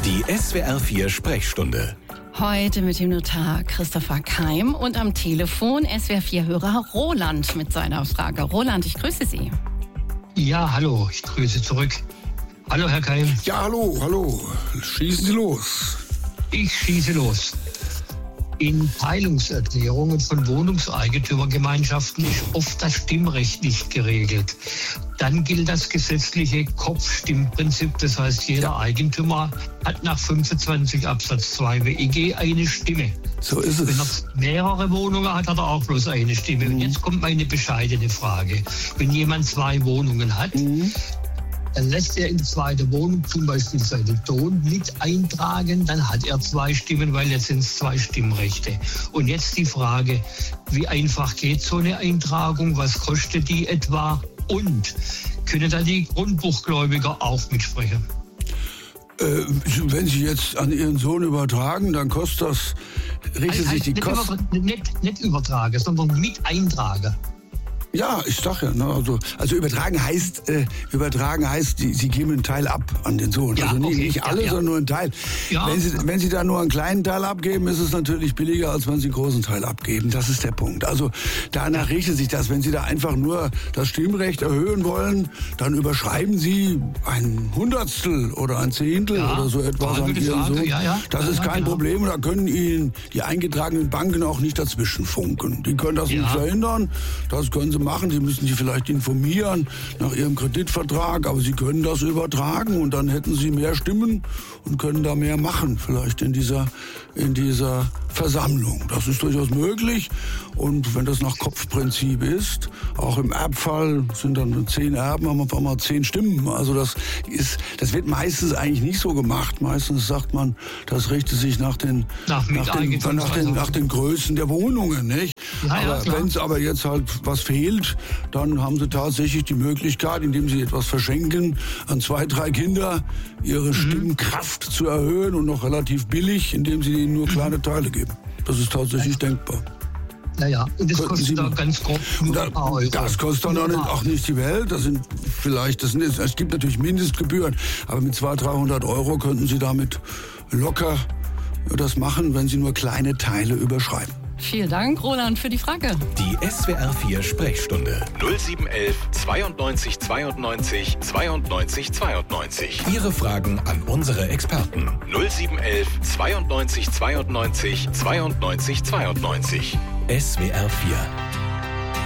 Die SWR 4 Sprechstunde. Heute mit dem Notar Christopher Keim und am Telefon SWR 4-Hörer Roland mit seiner Frage. Roland, ich grüße Sie. Ja, hallo, ich grüße zurück. Hallo, Herr Keim. Ja, hallo. Schießen Sie los. Ich schieße los. In Teilungserklärungen von Wohnungseigentümergemeinschaften ist oft das Stimmrecht nicht geregelt. Dann gilt das gesetzliche Kopfstimmprinzip. Das heißt, jeder Eigentümer hat nach 25 Absatz 2 WEG eine Stimme. So ist es. Wenn er mehrere Wohnungen hat, hat er auch bloß eine Stimme. Und jetzt kommt meine bescheidene Frage. Wenn jemand 2 Wohnungen hat, dann lässt er in die zweite Wohnung zum Beispiel seinen Ton mit eintragen, dann hat er 2 Stimmen, weil jetzt sind es 2 Stimmrechte. Und jetzt die Frage, wie einfach geht so eine Eintragung, was kostet die etwa und können da die Grundbuchgläubiger auch mitsprechen? Wenn Sie jetzt an Ihren Sohn übertragen, dann kostet das, richtet sich die Kosten... Nicht übertragen, sondern mit eintragen. Ja, ich sag ja, ne, also übertragen heißt, Sie geben einen Teil ab an den Sohn. Ja, also okay, nicht alle, sondern nur einen Teil. Ja. Wenn Sie da nur einen kleinen Teil abgeben, ist es natürlich billiger, als wenn Sie einen großen Teil abgeben. Das ist der Punkt. Also danach richtet sich das. Wenn Sie da einfach nur das Stimmrecht erhöhen wollen, dann überschreiben Sie ein Hundertstel oder ein Zehntel oder so etwas an Ihren Sohn. Das ist kein Problem. Da können Ihnen die eingetragenen Banken auch nicht dazwischen funken. Die können das nicht verhindern. Das können Sie machen. Sie müssen sich vielleicht informieren nach Ihrem Kreditvertrag, aber Sie können das übertragen und dann hätten Sie mehr Stimmen und können da mehr machen, vielleicht in dieser Versammlung. Das ist durchaus möglich und wenn das nach Kopfprinzip ist, auch im Erbfall sind dann 10 Erben, haben auf einmal 10 Stimmen. Also das wird meistens eigentlich nicht so gemacht. Meistens sagt man, das richtet sich nach den Größen der Wohnungen, nicht? Wenn es aber jetzt halt was fehlt, dann haben Sie tatsächlich die Möglichkeit, indem Sie etwas verschenken, an 2, 3 Kinder ihre Stimmkraft zu erhöhen und noch relativ billig, indem Sie ihnen nur kleine Teile geben. Das ist tatsächlich denkbar. Ja, und das kostet dann ganz grob nur ein paar Euro. Das kostet dann auch nicht die Welt. Es gibt natürlich Mindestgebühren, aber mit 200, 300 Euro könnten Sie damit locker das machen, wenn Sie nur kleine Teile überschreiben. Vielen Dank, Roland, für die Frage. Die SWR 4 Sprechstunde. 0711 92 92 92 92. Ihre Fragen an unsere Experten. 0711 92 92 92 92. SWR 4